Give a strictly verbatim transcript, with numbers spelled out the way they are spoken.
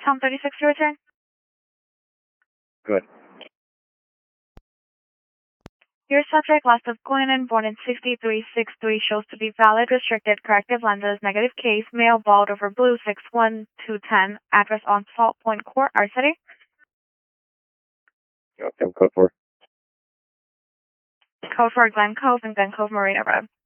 Tom thirty-six to return. Good. Your subject, last of Quinnan, born in sixty-three sixty-three, shows to be valid, restricted, corrective lenses, negative case, male, bald, over blue, six one two ten, address on Salt Point Court, our city. Okay, code four. Code for Glen Cove and Glen Cove Marina Road.